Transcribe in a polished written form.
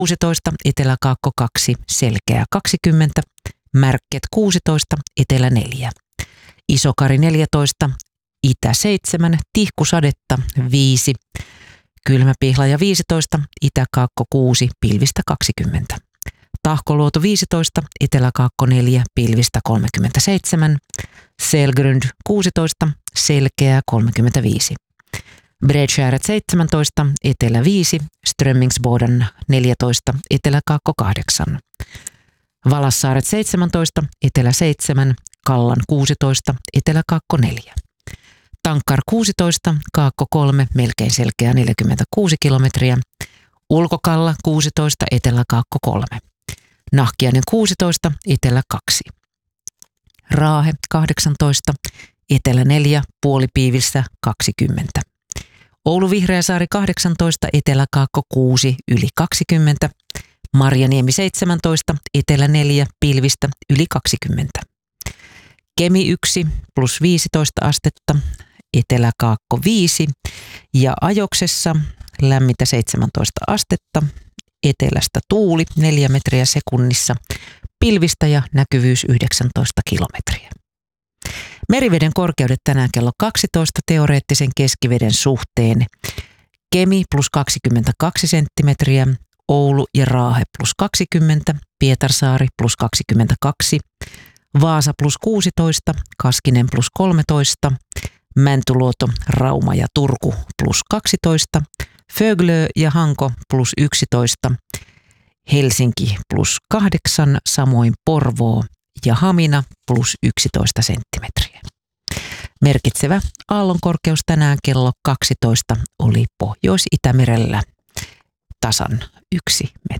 16, Etelä-Kaakko 2, Selkeä 20, Märket 16, Etelä 4. Isokari 14, Itä 7, Tihkusadetta 5, Kylmäpihlaja 15, Itä-Kaakko 6, pilvistä 20. Tahkoluoto 15, Etelä-Kaakko 4, pilvistä 37, Selgrund 16, Selkeä 35. Bredskäret 17, Etelä 5, Strömmingsboden 14, Etelä-Kaakko 8. Valassaaret 17, Etelä 7, Kallan 16, Etelä-Kaakko 4. Tankkar 16, Kaakko 3, melkein Selkeä 46 kilometriä. Ulkokalla 16, Etelä-Kaakko 3. Nahkiainen 16, Etelä 2. Raahe 18, Etelä 4, puolipiivissä 20. Oulu Vihreäsaari 18, Etelä-Kaakko 6, yli 20. Marjaniemi 17, Etelä 4, pilvistä yli 20. Kemi 1, plus 15 astetta, Etelä-Kaakko 5 ja Ajoksessa lämmintä 17 astetta, etelästä tuuli 4 metriä sekunnissa, pilvistä ja näkyvyys 19 kilometriä. Meriveden korkeudet tänään kello 12 teoreettisen keskiveden suhteen. Kemi plus 22 senttimetriä, Oulu ja Raahe plus 20, Pietarsaari plus 22, Vaasa plus 16, Kaskinen plus 13, Mäntyluoto, Rauma ja Turku plus 12, Föglö ja Hanko plus 11, Helsinki plus 8, samoin Porvoo ja Hamina plus 11 senttimetriä. Merkitsevä aallonkorkeus tänään kello 12 oli Pohjois-Itämerellä tasan 1 metri.